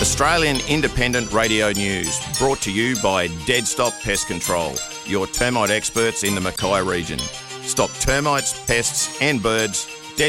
Australian Independent Radio News, brought to you by Dead Stop Pest Control, your termite experts in the Mackay region. Stop termites, pests and birds.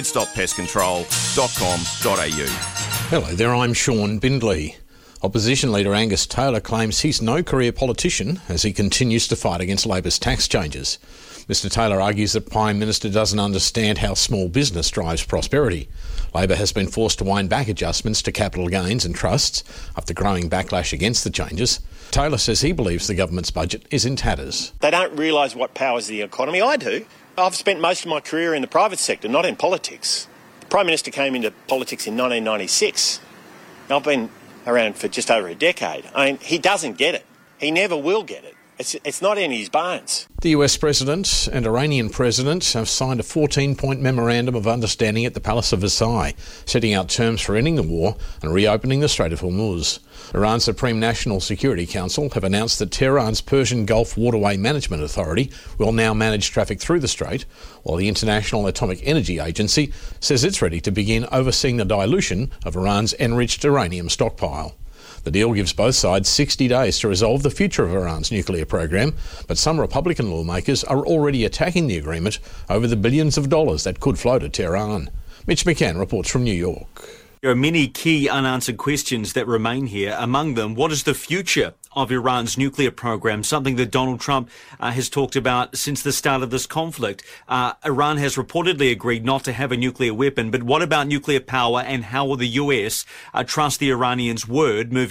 deadstoppestcontrol.com.au. Hello there, I'm Sean Bindley. Opposition leader Angus Taylor claims he's no career politician as he continues to fight against Labor's tax changes. Mr Taylor argues the Prime Minister doesn't understand how small business drives prosperity. Labor has been forced to wind back adjustments to capital gains and trusts after growing backlash against the changes. Taylor says he believes the government's budget is in tatters. They don't realise what powers the economy. I do. I've spent most of my career in the private sector, not in politics. The Prime Minister came into politics in 1996. I've been around for just over a decade. I mean, he doesn't get it. He never will get it. It's not in his bones. The US President and Iranian President have signed a 14-point memorandum of understanding at the Palace of Versailles, setting out terms for ending the war and reopening the Strait of Hormuz. Iran's Supreme National Security Council have announced that Tehran's Persian Gulf Waterway Management Authority will now manage traffic through the strait, while the International Atomic Energy Agency says it's ready to begin overseeing the dilution of Iran's enriched uranium stockpile. The deal gives both sides 60 days to resolve the future of Iran's nuclear program, but some Republican lawmakers are already attacking the agreement over the billions of dollars that could flow to Tehran. Mitch McCann reports from New York. There are many key unanswered questions that remain here. Among them, what is the future of Iran's nuclear program, something that Donald Trump has talked about since the start of this conflict. Iran has reportedly agreed not to have a nuclear weapon, but what about nuclear power, and how will the US trust the Iranians' word moving